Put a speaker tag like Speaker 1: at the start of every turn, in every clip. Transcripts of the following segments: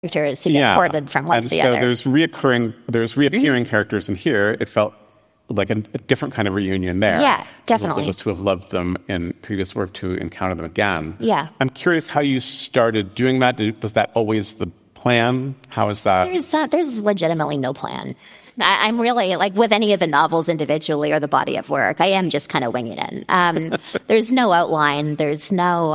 Speaker 1: characters to get ported from one to the other.
Speaker 2: And so there's reappearing characters in here. It felt like a different kind of reunion there.
Speaker 1: Yeah, definitely.
Speaker 2: Those who have loved them in previous work to encounter them again.
Speaker 1: Yeah.
Speaker 2: I'm curious how you started doing that. Was that always the plan? How is that?
Speaker 1: There's legitimately no plan. I'm really, like with any of the novels individually or the body of work, I am just kind of winging it. There's no outline. There's no...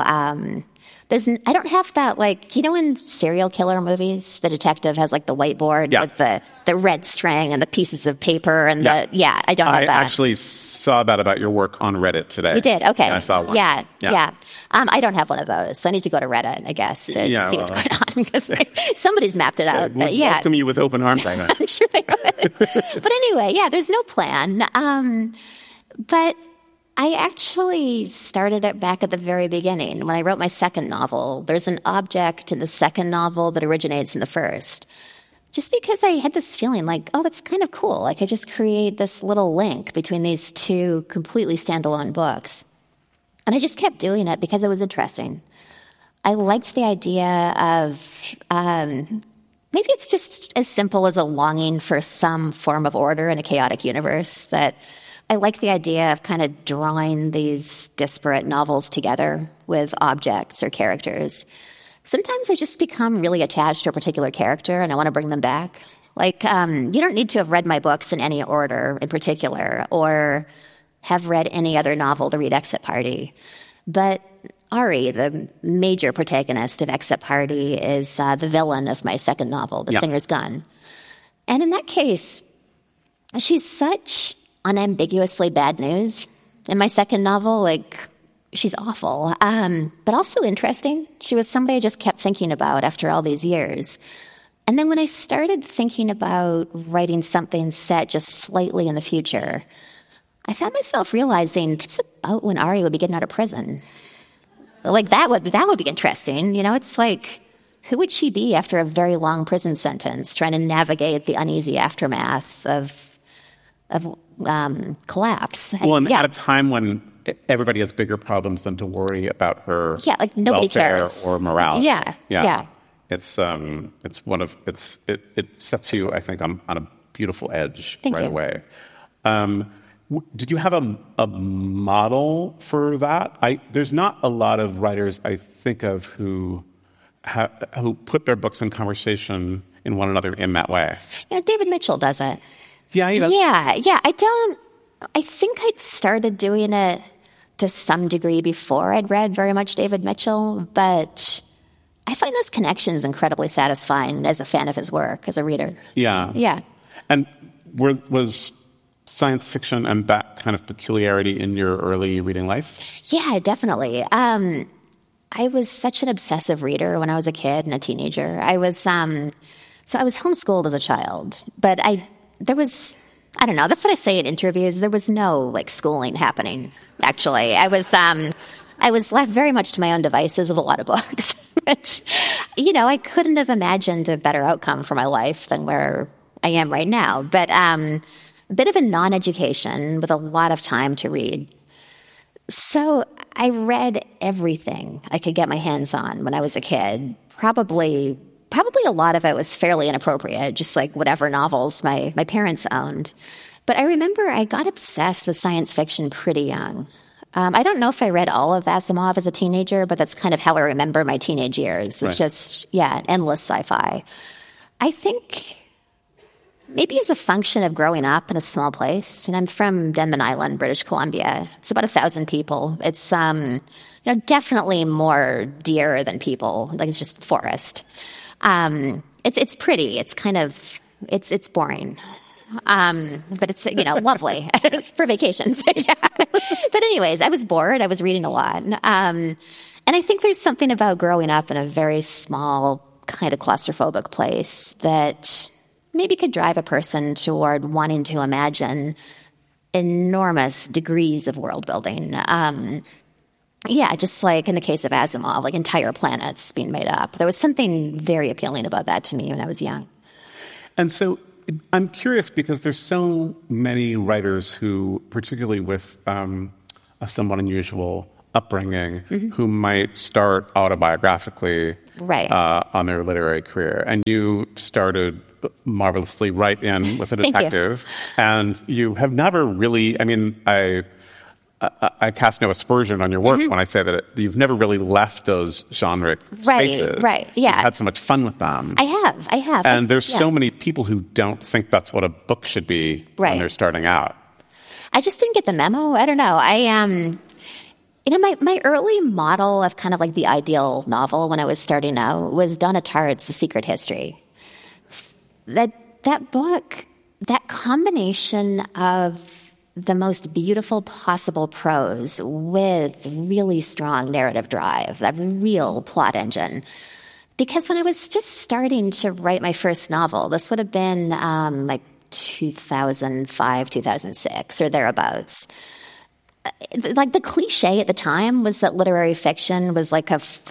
Speaker 1: I don't have that, like, you know, in serial killer movies, the detective has like the whiteboard with the red string and the pieces of paper and I don't have that.
Speaker 2: I actually saw that about your work on Reddit today.
Speaker 1: You did? Okay.
Speaker 2: Yeah, I saw one.
Speaker 1: Yeah. I don't have one of those, so I need to go to Reddit, I guess, to see what's going on, because somebody's mapped it out.
Speaker 2: We'll welcome you with open arms, I know.
Speaker 1: I'm sure they would. But anyway, there's no plan. But I actually started it back at the very beginning. When I wrote my second novel, there's an object in the second novel that originates in the first. Just because I had this feeling like, oh, that's kind of cool. I could just create this little link between these two completely standalone books. And I just kept doing it because it was interesting. I liked the idea of maybe it's just as simple as a longing for some form of order in a chaotic universe, that I like the idea of kind of drawing these disparate novels together with objects or characters. Sometimes I just become really attached to a particular character and I want to bring them back. Like, you don't need to have read my books in any order in particular or have read any other novel to read Exit Party. But Ari, the major protagonist of Exit Party, is the villain of my second novel, The Singer's Gun. And in that case, she's such unambiguously bad news. In my second novel, like, she's awful, but also interesting. She was somebody I just kept thinking about after all these years. And then when I started thinking about writing something set just slightly in the future, I found myself realizing that's about when Ari would be getting out of prison. Like, that would be interesting. You know, it's like, who would she be after a very long prison sentence, trying to navigate the uneasy aftermaths of collapse?
Speaker 2: Well, and at a time when everybody has bigger problems than to worry about her
Speaker 1: like nobody
Speaker 2: welfare
Speaker 1: cares.
Speaker 2: Or morale.
Speaker 1: Yeah.
Speaker 2: It sets you, I think, on a beautiful edge away. Did you have a model for that? There's not a lot of writers I think of who put their books in conversation in one another in that way.
Speaker 1: You know, David Mitchell does it.
Speaker 2: Yeah, he does.
Speaker 1: Yeah. I think I'd started doing it to some degree before I'd read very much David Mitchell, but I find those connections incredibly satisfying as a fan of his work, as a reader.
Speaker 2: Yeah. And was science fiction and that kind of peculiarity in your early reading life?
Speaker 1: Yeah, definitely. I was such an obsessive reader when I was a kid and a teenager. I was homeschooled as a child, but I don't know, that's what I say in interviews. There was no, like, schooling happening, actually. I was left very much to my own devices with a lot of books. Which, you know, I couldn't have imagined a better outcome for my life than where I am right now. But a bit of a non-education with a lot of time to read. So I read everything I could get my hands on when I was a kid. Probably a lot of it was fairly inappropriate, just like whatever novels my parents owned. But I remember I got obsessed with science fiction pretty young. I don't know if I read all of Asimov as a teenager, but that's kind of how I remember my teenage years, which just, endless sci-fi. I think maybe as a function of growing up in a small place, and I'm from Denman Island, British Columbia. It's about 1,000 people. It's definitely more deer than people. Like, it's just forest. It's pretty. It's kind of it's boring. But it's, lovely for vacations. But anyways, I was bored. I was reading a lot. And I think there's something about growing up in a very small, kind of claustrophobic place that maybe could drive a person toward wanting to imagine enormous degrees of world building. Just like in the case of Asimov, like entire planets being made up. There was something very appealing about that to me when I was young.
Speaker 2: And so I'm curious because there's so many writers who, particularly with a somewhat unusual upbringing who might start autobiographically on their literary career. And you started marvelously right in with a detective. And you have never really, I mean, I cast no aspersion on your work when I say that you've never really left those genre spaces.
Speaker 1: Right, yeah.
Speaker 2: You've had so much fun with them.
Speaker 1: I have.
Speaker 2: And there's so many people who don't think that's what a book should be when they're starting out.
Speaker 1: I just didn't get the memo. I don't know. My early model of kind of like the ideal novel when I was starting out was Donna Tartt's The Secret History. That book, that combination of the most beautiful possible prose with really strong narrative drive, that real plot engine. Because when I was just starting to write my first novel, this would have been like 2005, 2006, or thereabouts. Like the cliche at the time was that literary fiction was like a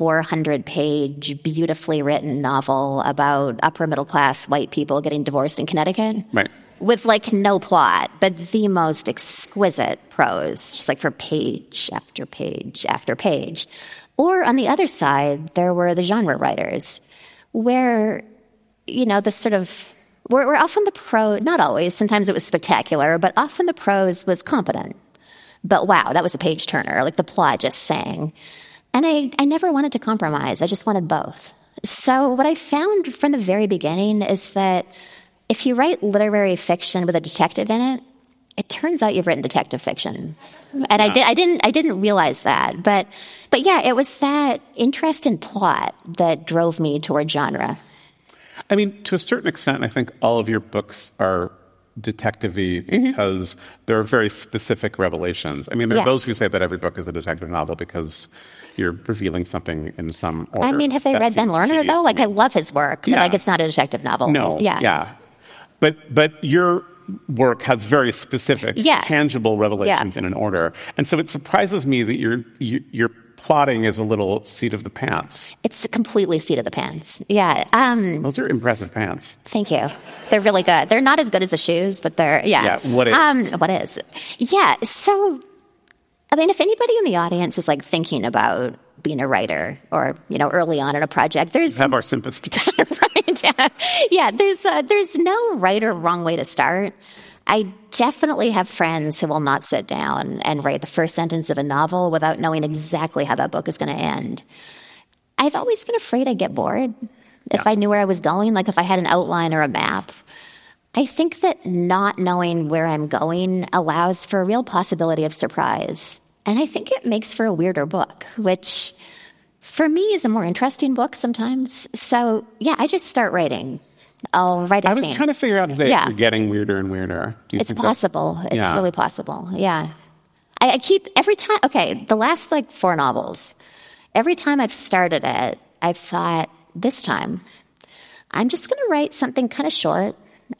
Speaker 1: 400-page, beautifully written novel about upper middle class white people getting divorced in Connecticut.
Speaker 2: Right.
Speaker 1: With like no plot, but the most exquisite prose, just like for page after page after page. Or on the other side, there were the genre writers, where, the sort of, where often the prose, not always, sometimes it was spectacular, but often the prose was competent. But wow, that was a page turner, like the plot just sang. And I never wanted to compromise. I just wanted both. So what I found from the very beginning is that if you write literary fiction with a detective in it, it turns out you've written detective fiction. And I didn't realize that. But yeah, it was that interest in plot that drove me toward genre.
Speaker 2: I mean, to a certain extent, I think all of your books are detective-y because there are very specific revelations. I mean, there are those who say that every book is a detective novel because you're revealing something in some order.
Speaker 1: I mean, have they read Ben Lerner, though? Like, I love his work, but like, it's not a detective novel.
Speaker 2: No, yeah. But your work has very specific, tangible revelations in an order. And so it surprises me that your plotting is a little seat of the pants.
Speaker 1: It's completely seat of the pants. Yeah.
Speaker 2: Those are impressive pants.
Speaker 1: Thank you. They're really good. They're not as good as the shoes, but they're,
Speaker 2: Yeah, what is?
Speaker 1: What is? Yeah, so, I mean, if anybody in the audience is, like, thinking about being a writer or, early on in a project, there's...
Speaker 2: Have our sympathy.
Speaker 1: Right. Yeah, there's no right or wrong way to start. I definitely have friends who will not sit down and write the first sentence of a novel without knowing exactly how that book is going to end. I've always been afraid I'd get bored if I knew where I was going, like if I had an outline or a map. I think that not knowing where I'm going allows for a real possibility of surprise. And I think it makes for a weirder book, which for me is a more interesting book sometimes. So, yeah, I just start writing. I'll write a scene.
Speaker 2: I was trying to figure out if you're getting weirder and weirder.
Speaker 1: It's possible. It's really possible. Yeah. I keep, every time, the last 4 novels, every time I've started it, I've thought, this time, I'm just going to write something kind of short,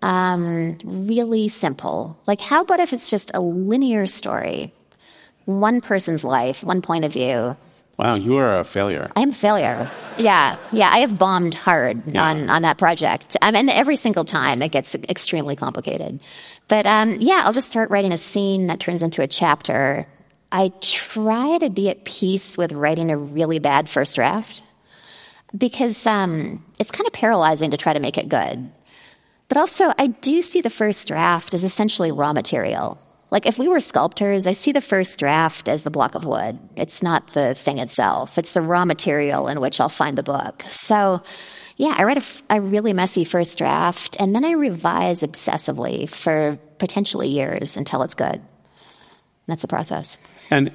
Speaker 1: really simple. Like, how about if it's just a linear story? One person's life, one point of view.
Speaker 2: Wow, you are a failure.
Speaker 1: I'm a failure. Yeah, I have bombed hard on that project. And every single time it gets extremely complicated. But I'll just start writing a scene that turns into a chapter. I try to be at peace with writing a really bad first draft because it's kind of paralyzing to try to make it good. But also, I do see the first draft as essentially raw material. Like, if we were sculptors, I see the first draft as the block of wood. It's not the thing itself. It's the raw material in which I'll find the book. So, I write a really messy first draft, and then I revise obsessively for potentially years until it's good. That's the process.
Speaker 2: And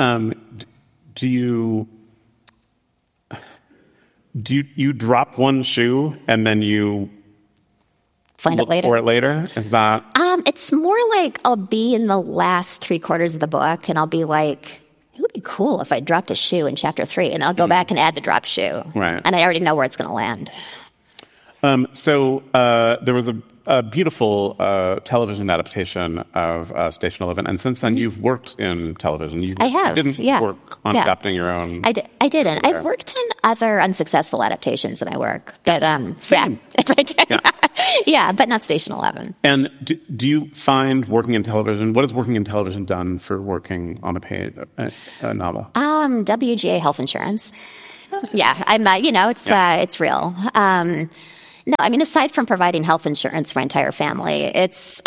Speaker 2: do you drop one shoe and then you
Speaker 1: find
Speaker 2: look
Speaker 1: it later?
Speaker 2: For it later? Is that...
Speaker 1: It's more like I'll be in the last 3/4 of the book, and I'll be like, it would be cool if I dropped a shoe in chapter 3, and I'll go back and add the dropped shoe.
Speaker 2: Right.
Speaker 1: And I already know where it's going to land.
Speaker 2: So there was a beautiful television adaptation of Station 11, and since then you've worked in television.
Speaker 1: I have.
Speaker 2: You didn't work on adapting your own.
Speaker 1: I didn't. I've worked in other unsuccessful adaptations in my work, but
Speaker 2: Same.
Speaker 1: I did. Yeah, but not Station 11.
Speaker 2: And do you find working in television, what has working in television done for working on a novel?
Speaker 1: WGA Health Insurance. Yeah, it's real. No, I mean, aside from providing health insurance for my entire family, it's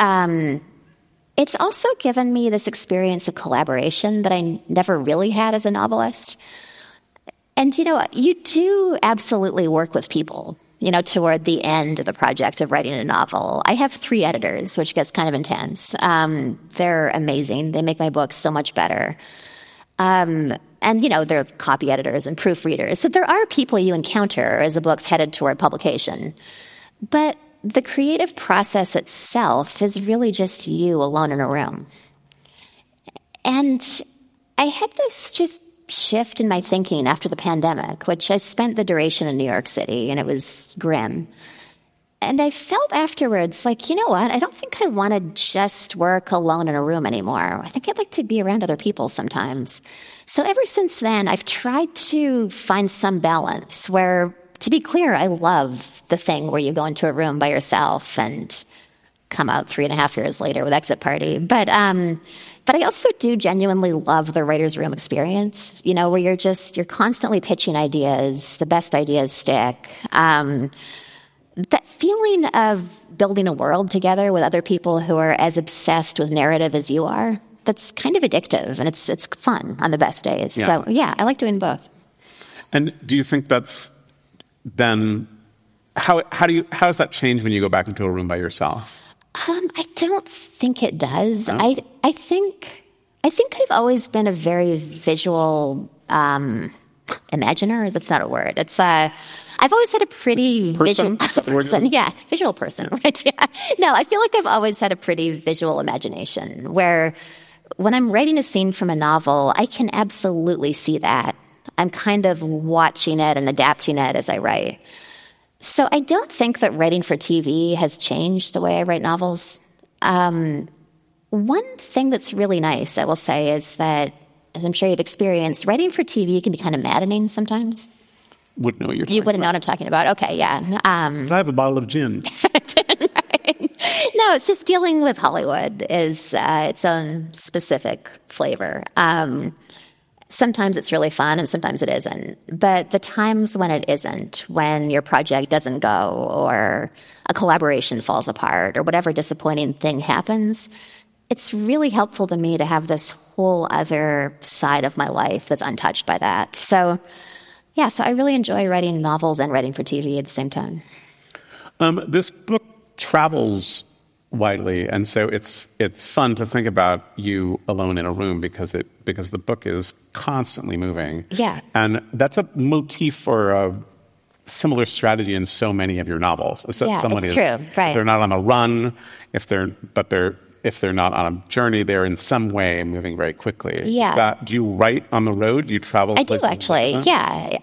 Speaker 1: also given me this experience of collaboration that I never really had as a novelist. And, you do absolutely work with people, toward the end of the project of writing a novel. I have 3 editors, which gets kind of intense. They're amazing. They make my books so much better. And, they're copy editors and proofreaders. So there are people you encounter as a book's headed toward publication. But the creative process itself is really just you alone in a room. And I had this just shift in my thinking after the pandemic, which I spent the duration in New York City, and it was grim. And I felt afterwards like, you know what? I don't think I want to just work alone in a room anymore. I think I'd like to be around other people sometimes. So ever since then, I've tried to find some balance where, to be clear, I love the thing where you go into a room by yourself and come out 3.5 years later with Exit Party. But I also do genuinely love the writer's room experience, where you're constantly pitching ideas, the best ideas stick. That feeling of building a world together with other people who are as obsessed with narrative as you are, that's kind of addictive, and it's fun on the best days. Yeah. So, yeah, I like doing both.
Speaker 2: And do you think that's then how does that change when you go back into a room by yourself?
Speaker 1: I don't think it does.
Speaker 2: No?
Speaker 1: I think I've always been a very visual imaginer. That's not a word. It's I've always had a pretty visual person. Yeah, visual person, right? Yeah. No, I feel like I've always had a pretty visual imagination where when I'm writing a scene from a novel, I can absolutely see that. I'm kind of watching it and adapting it as I write. So I don't think that writing for TV has changed the way I write novels. One thing that's really nice, I will say, is that, as I'm sure you've experienced, writing for TV can be kind of maddening sometimes.
Speaker 2: Wouldn't know what you're talking
Speaker 1: You wouldn't
Speaker 2: about.
Speaker 1: know what I'm talking about. Okay, yeah.
Speaker 2: I have a bottle of gin.
Speaker 1: No, it's just dealing with Hollywood is its own specific flavor. Sometimes it's really fun and sometimes it isn't. But the times when it isn't, when your project doesn't go or a collaboration falls apart or whatever disappointing thing happens, it's really helpful to me to have this whole other side of my life that's untouched by that. So, yeah, so I really enjoy writing novels and writing for TV at the same time.
Speaker 2: This book travels widely, and so it's fun to think about you alone in a room because the book is constantly moving.
Speaker 1: Yeah.
Speaker 2: And that's a motif or a similar strategy in so many of your novels.
Speaker 1: Yeah, it's true. Right.
Speaker 2: If they're not on a run, if they're not on a journey, they're in some way moving very quickly.
Speaker 1: Yeah.
Speaker 2: Do you write on the road? Do you travel?
Speaker 1: I do, actually. Yeah.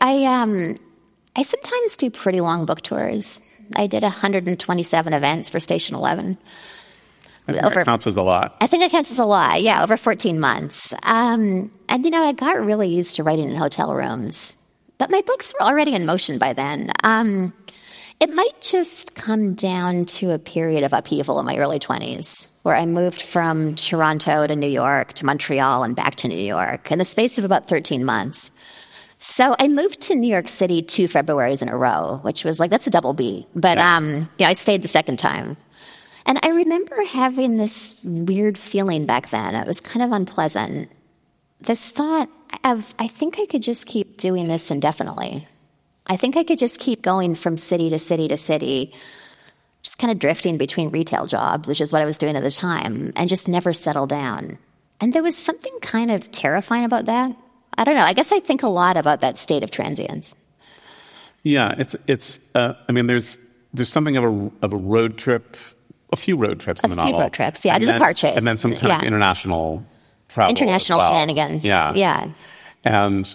Speaker 1: I sometimes do pretty long book tours. I did 127 events for Station 11.
Speaker 2: I think that counts as a lot.
Speaker 1: I think it counts as a lot, yeah, over 14 months. And, I got really used to writing in hotel rooms. But my books were already in motion by then. It might just come down to a period of upheaval in my early 20s, where I moved from Toronto to New York to Montreal and back to New York in the space of about 13 months. So I moved to New York City 2 Februaries in a row, which was like, that's a double B. But, I stayed the second time. And I remember having this weird feeling back then. It was kind of unpleasant. This thought of, I think I could just keep doing this indefinitely. I think I could just keep going from city to city to city, just kind of drifting between retail jobs, which is what I was doing at the time, and just never settle down. And there was something kind of terrifying about that. I don't know. I guess I think a lot about that state of transience.
Speaker 2: Yeah, it's. There's something of a road trip, a few road trips in the novel.
Speaker 1: A few road trips, yeah. There's a car chase,
Speaker 2: and then some kind of international travel,
Speaker 1: international shenanigans.
Speaker 2: Yeah. And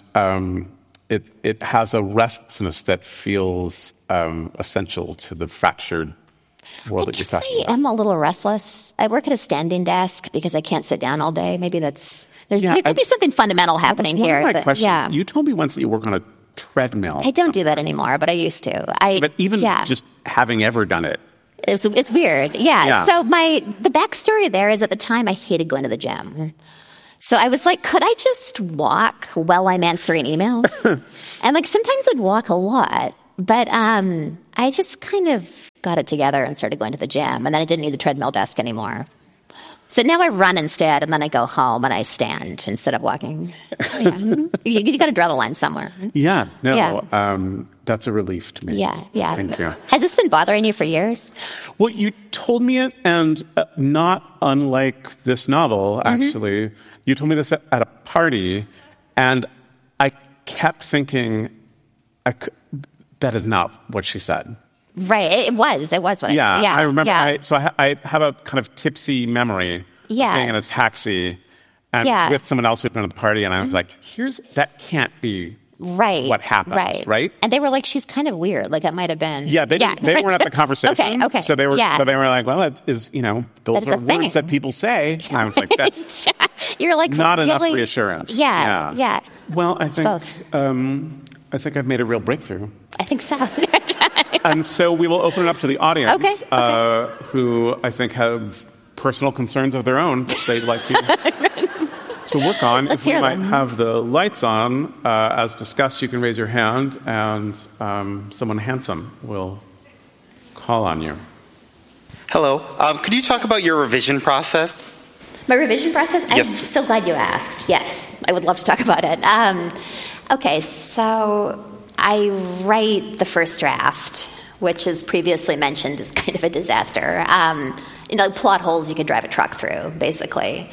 Speaker 2: it has a restlessness that feels essential to the fractured world that you're talking about.
Speaker 1: I'm a little restless. I work at a standing desk because I can't sit down all day. Maybe there could be something fundamental happening here.
Speaker 2: One of my questions, you told me once that you work on a treadmill.
Speaker 1: I don't do that anymore, but I used to.
Speaker 2: But even just having ever done it,
Speaker 1: It's weird. Yeah. So the backstory there is at the time I hated going to the gym. So I was like, could I just walk while I'm answering emails? And like sometimes I'd walk a lot, but I just kind of got it together and started going to the gym, and then I didn't need the treadmill desk anymore. So now I run instead, and then I go home and I stand instead of walking. Yeah. You got to draw the line somewhere.
Speaker 2: Yeah, no, that's a relief to me.
Speaker 1: Yeah.
Speaker 2: Thank you.
Speaker 1: Has this been bothering you for years?
Speaker 2: Well, you told me it, and not unlike this novel, actually. You told me this at a party, and I kept thinking, that is not what she said.
Speaker 1: Right, it was what I said. Yeah,
Speaker 2: I remember. I have a kind of tipsy memory of being in a taxi and with someone else who'd been at the party, and I was like, that can't be what happened. Right?
Speaker 1: And they were like, she's kind of weird. Like, that might have been.
Speaker 2: Yeah, they weren't at the conversation.
Speaker 1: Okay.
Speaker 2: So they were like, well, that is, those are words that people say. And I was like, that's
Speaker 1: You're like,
Speaker 2: not enough reassurance.
Speaker 1: Yeah.
Speaker 2: Well, I think,
Speaker 1: both.
Speaker 2: I think I've made a real breakthrough.
Speaker 1: I think so.
Speaker 2: And so we will open it up to the audience,
Speaker 1: Okay.
Speaker 2: Who I think have personal concerns of their own that they'd like to work on.
Speaker 1: Let's
Speaker 2: if we
Speaker 1: hear
Speaker 2: might
Speaker 1: them.
Speaker 2: have the lights on, as discussed, you can raise your hand, and someone handsome will call on you.
Speaker 3: Hello. Could you talk about your revision process?
Speaker 1: My revision process?
Speaker 3: Yes,
Speaker 1: I'm
Speaker 3: please.
Speaker 1: so glad you asked. Yes, I would love to talk about it. Okay, so I write the first draft, which, as previously mentioned, is kind of a disaster. Plot holes you could drive a truck through, basically.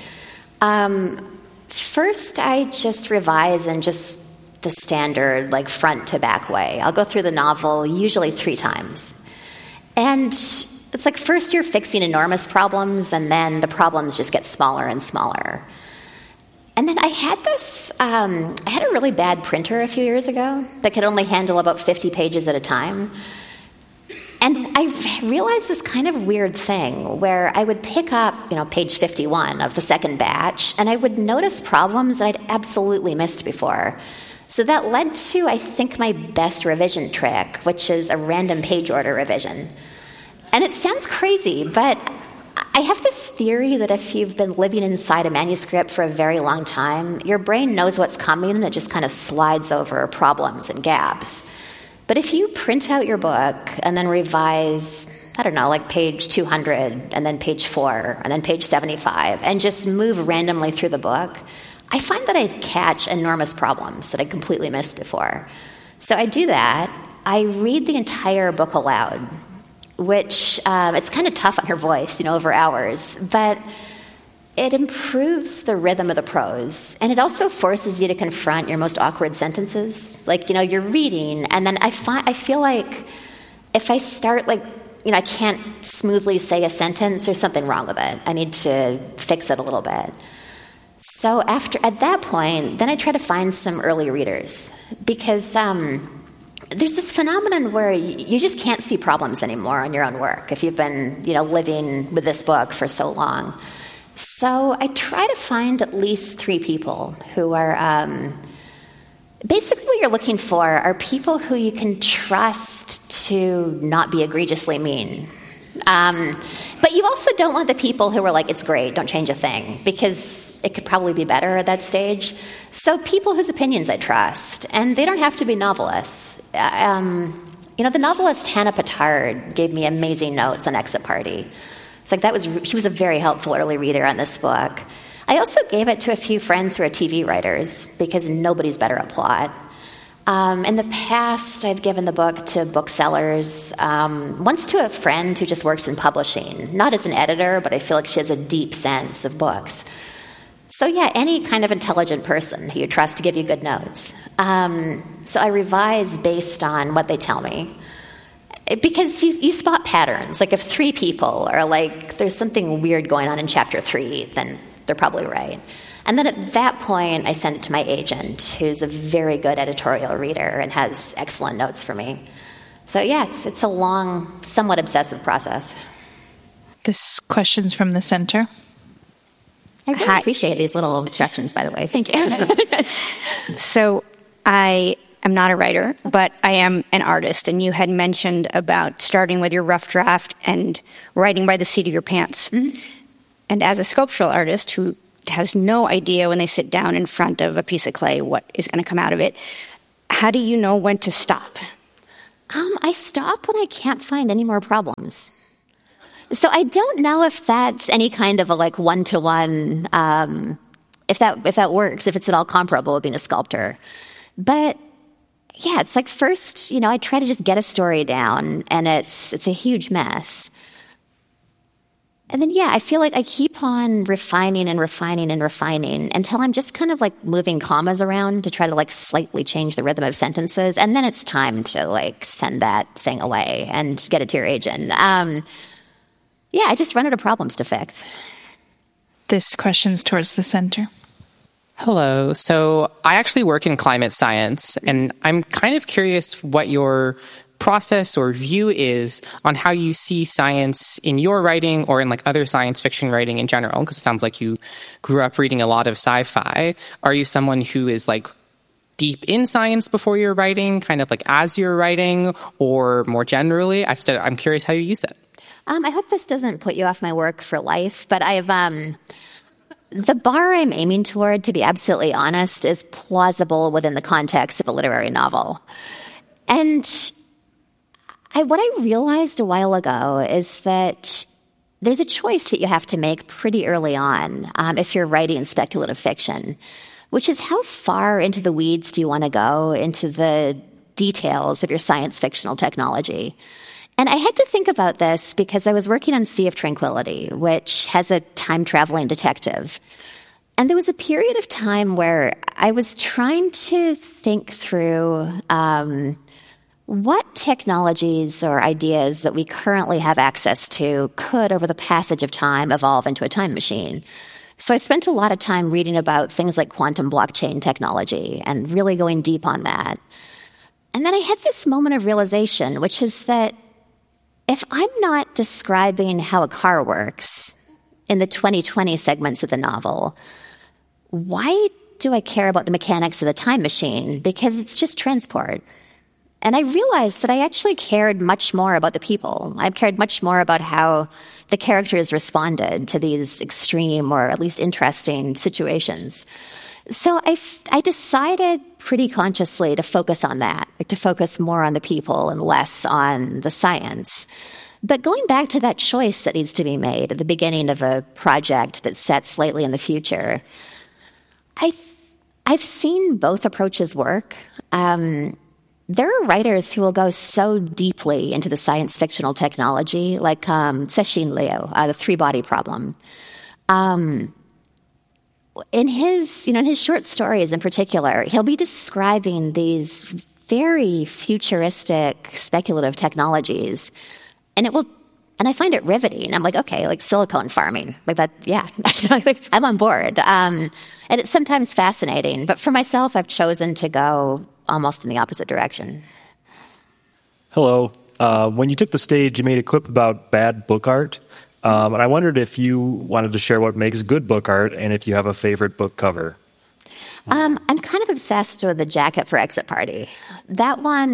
Speaker 1: First, I just revise in just the standard, like, front to back way. I'll go through the novel usually 3 times. And it's like first you're fixing enormous problems, and then the problems just get smaller and smaller. And then I had a really bad printer a few years ago that could only handle about 50 pages at a time. And I realized this kind of weird thing where I would pick up, page 51 of the second batch, and I would notice problems that I'd absolutely missed before. So that led to, I think, my best revision trick, which is a random page order revision. And it sounds crazy, but I have this theory that if you've been living inside a manuscript for a very long time, your brain knows what's coming and it just kind of slides over problems and gaps. But if you print out your book and then revise, like page 200 and then page 4 and then page 75 and just move randomly through the book, I find that I catch enormous problems that I completely missed before. So I do that. I read the entire book aloud, which it's kind of tough on your voice, over hours, but it improves the rhythm of the prose, and it also forces you to confront your most awkward sentences. Like, you're reading, and then I feel like if I start, I can't smoothly say a sentence, there's something wrong with it. I need to fix it a little bit. So at that point, then I try to find some early readers, because there's this phenomenon where you just can't see problems anymore on your own work if you've been, living with this book for so long. So I try to find at least 3 people who are basically what you're looking for are people who you can trust to not be egregiously mean. But you also don't want the people who are like, it's great, don't change a thing, because it could probably be better at that stage. So people whose opinions I trust, and they don't have to be novelists. The novelist Hannah Pittard gave me amazing notes on Exit Party. It's like she was a very helpful early reader on this book. I also gave it to a few friends who are TV writers, because nobody's better at plot. In the past, I've given the book to booksellers, once to a friend who just works in publishing, not as an editor, but I feel like she has a deep sense of books. So yeah, any kind of intelligent person who you trust to give you good notes. So I revise based on what they tell me. Because you spot patterns. Like if 3 people are like, there's something weird going on in chapter 3, then they're probably right. And then at that point, I send it to my agent, who's a very good editorial reader and has excellent notes for me. So yeah, it's a long, somewhat obsessive process.
Speaker 4: This question's from the center.
Speaker 1: I really appreciate these little instructions, by the way. Thank you.
Speaker 5: So I am not a writer, but I am an artist. And you had mentioned about starting with your rough draft and writing by the seat of your pants. Mm-hmm. And as a sculptural artist who has no idea when they sit down in front of a piece of clay what is going to come out of it, how do you know when to stop?
Speaker 1: I stop when I can't find any more problems. So I don't know if that's any kind of a like one-to-one, if that works, if it's at all comparable with being a sculptor. But yeah, it's like first, I try to just get a story down, and it's a huge mess. And then, I feel like I keep on refining and refining and refining until I'm just kind of like moving commas around to try to like slightly change the rhythm of sentences. And then it's time to like send that thing away and get it to your agent. I just run out of problems to fix.
Speaker 4: This question's towards the center.
Speaker 6: Hello. So I actually work in climate science, and I'm kind of curious what your process or view is on how you see science in your writing or in like other science fiction writing in general, because it sounds like you grew up reading a lot of sci-fi. Are you someone who is like deep in science before you're writing, kind of like as you're writing, or more generally? I'm curious how you use it.
Speaker 1: I hope this doesn't put you off my work for life, but I've the bar I'm aiming toward, to be absolutely honest, is plausible within the context of a literary novel. And what I realized a while ago is that there's a choice that you have to make pretty early on if you're writing speculative fiction, which is how far into the weeds do you want to go into the details of your science fictional technology. And I had to think about this because I was working on Sea of Tranquility, which has a time-traveling detective. And there was a period of time where I was trying to think through what technologies or ideas that we currently have access to could, over the passage of time, evolve into a time machine. So I spent a lot of time reading about things like quantum blockchain technology and really going deep on that. And then I had this moment of realization, which is that if I'm not describing how a car works in the 2020 segments of the novel, why do I care about the mechanics of the time machine? Because it's just transport. And I realized that I actually cared much more about the people. I cared much more about how the characters responded to these extreme or at least interesting situations. So I decided pretty consciously to focus on that, to focus more on the people and less on the science. But going back to that choice that needs to be made at the beginning of a project that's set slightly in the future, I've seen both approaches work. There are writers who will go so deeply into the science fictional technology, like Cixin Liu, The Three-Body Problem. In his short stories in particular, he'll be describing these very futuristic speculative technologies, and I find it riveting. I'm like, okay, like silicone farming, like that, yeah, I'm on board. And it's sometimes fascinating, but for myself, I've chosen to go almost in the opposite direction.
Speaker 7: Hello. When you took the stage, you made a quip about bad book art. And I wondered if you wanted to share what makes good book art and if you have a favorite book cover.
Speaker 1: I'm kind of obsessed with The Jacket for Exit Party. That one,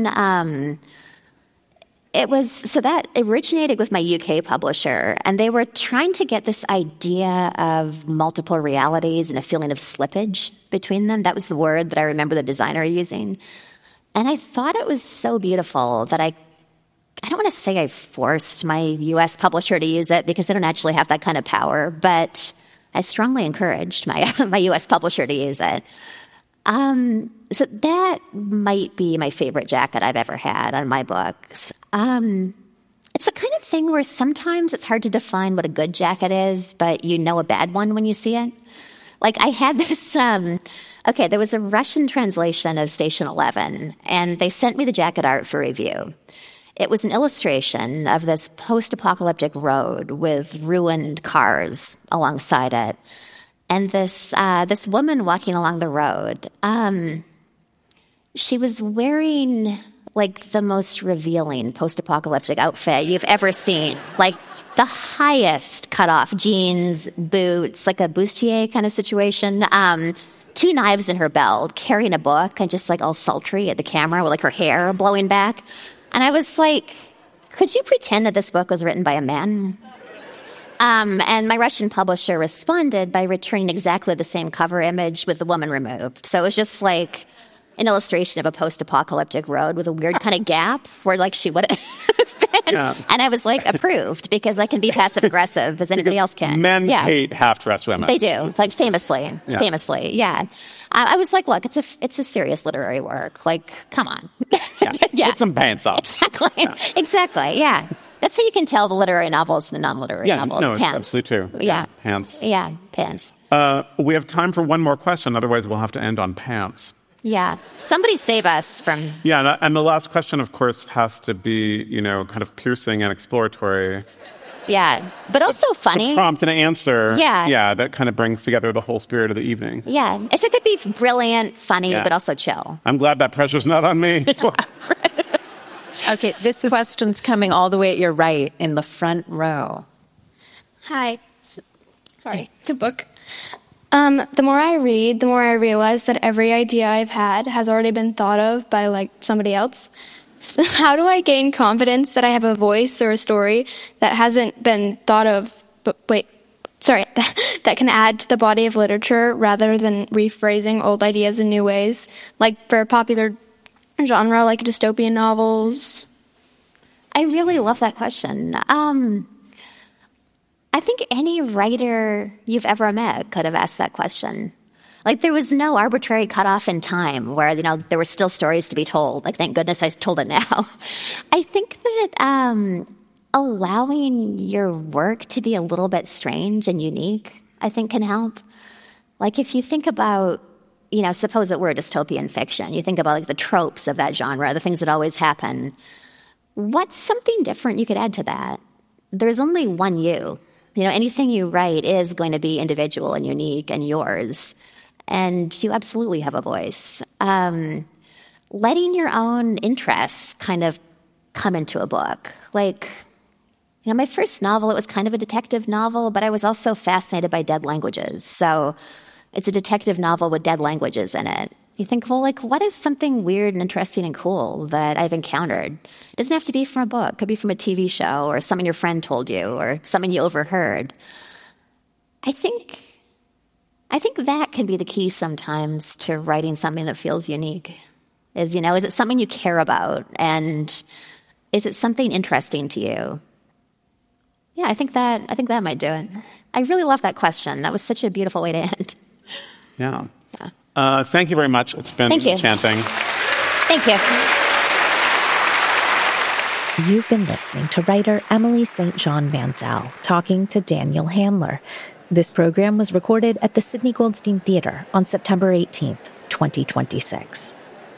Speaker 1: that originated with my UK publisher, and they were trying to get this idea of multiple realities and a feeling of slippage between them. That was the word that I remember the designer using. And I thought it was so beautiful that I don't want to say I forced my US publisher to use it because they don't actually have that kind of power, but I strongly encouraged my US publisher to use it. So that might be my favorite jacket I've ever had on my books. It's the kind of thing where sometimes it's hard to define what a good jacket is, but you know a bad one when you see it. Like I had this, there was a Russian translation of Station 11, and they sent me the jacket art for review. It was an illustration of this post-apocalyptic road with ruined cars alongside it. And this woman walking along the road, she was wearing like the most revealing post-apocalyptic outfit you've ever seen. Like the highest cut-off jeans, boots, like a bustier kind of situation, 2 knives in her belt, carrying a book, and just like all sultry at the camera with like her hair blowing back. And I was like, could you pretend that this book was written by a man? And my Russian publisher responded by returning exactly the same cover image with the woman removed. So it was just like an illustration of a post-apocalyptic road with a weird kind of gap where like she would have been. Yeah. And I was like, approved, because I can be passive-aggressive as anybody else can.
Speaker 2: Men hate half-dressed women.
Speaker 1: They do, like famously. I was like, look, it's a serious literary work. Like, come on.
Speaker 2: Put some pants on.
Speaker 1: Exactly, yeah. That's how you can tell the literary novels from the non-literary novels.
Speaker 2: No, it's absolutely true.
Speaker 1: Yeah.
Speaker 2: Pants.
Speaker 1: Yeah, pants.
Speaker 2: We have time for one more question. Otherwise, we'll have to end on pants.
Speaker 1: Yeah. Somebody save us from...
Speaker 2: Yeah, and the last question, of course, has to be, kind of piercing and exploratory.
Speaker 1: Yeah, but also funny.
Speaker 2: To prompt an answer.
Speaker 1: Yeah.
Speaker 2: Yeah, that kind of brings together the whole spirit of the evening.
Speaker 1: Yeah. If it could be brilliant, funny, but also chill.
Speaker 2: I'm glad that pressure's not on me.
Speaker 8: Okay, this question's coming all the way at your right in the front row.
Speaker 9: Hi. Sorry. Good book. The more I read, the more I realize that every idea I've had has already been thought of by, like, somebody else. So how do I gain confidence that I have a voice or a story that hasn't been thought of, that can add to the body of literature rather than rephrasing old ideas in new ways, like for a popular genre like dystopian novels?
Speaker 1: I really love that question. I think any writer you've ever met could have asked that question. Like, there was no arbitrary cutoff in time where, there were still stories to be told. Like, thank goodness I told it now. I think that allowing your work to be a little bit strange and unique, I think, can help. Like, if you think about, suppose it were a dystopian fiction, you think about, like, the tropes of that genre, the things that always happen. What's something different you could add to that? There's only one you. Anything you write is going to be individual and unique and yours. And you absolutely have a voice. Letting your own interests kind of come into a book. Like, my first novel, it was kind of a detective novel, but I was also fascinated by dead languages. So it's a detective novel with dead languages in it. You think, well, like, what is something weird and interesting and cool that I've encountered? It doesn't have to be from a book. It could be from a TV show or something your friend told you or something you overheard. I think that can be the key sometimes to writing something that feels unique. Is it something you care about? And is it something interesting to you? Yeah, I think that might do it. I really love that question. That was such a beautiful way to end.
Speaker 2: Yeah. Thank you very much. It's been enchanting.
Speaker 1: Thank you.
Speaker 10: You've been listening to writer Emily St. John Mandel talking to Daniel Handler. This program was recorded at the Sidney Goldstein Theater on September 18th, 2026.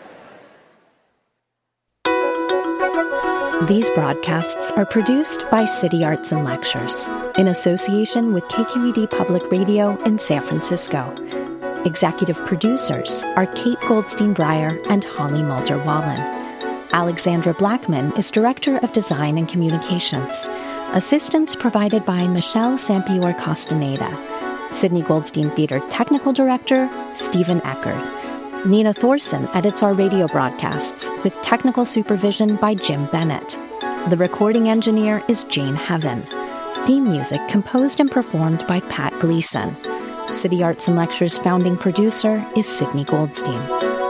Speaker 10: These broadcasts are produced by City Arts and Lectures in association with KQED Public Radio in San Francisco. Executive producers are Kate Goldstein-Breyer and Holly Mulder-Wallen. Alexandra Blackman is Director of Design and Communications. Assistance provided by Michelle Sampior-Costaneda. Sidney Goldstein Theater Technical Director, Stephen Eckert. Nina Thorson edits our radio broadcasts with technical supervision by Jim Bennett. The recording engineer is Jane Heaven. Theme music composed and performed by Pat Gleason. City Arts and Lectures founding producer is Sidney Goldstein.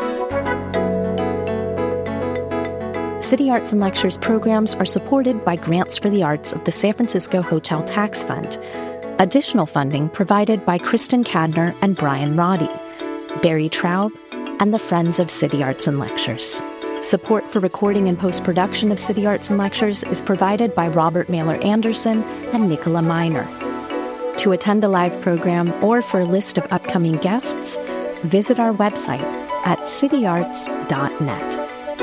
Speaker 10: City Arts and Lectures programs are supported by grants for the arts of the San Francisco Hotel Tax Fund. Additional funding provided by Kristen Cadner and Brian Roddy, Barry Traub, and the Friends of City Arts and Lectures. Support for recording and post-production of City Arts and Lectures is provided by Robert Mailer Anderson and Nicola Miner. To attend a live program or for a list of upcoming guests, visit our website at cityarts.net.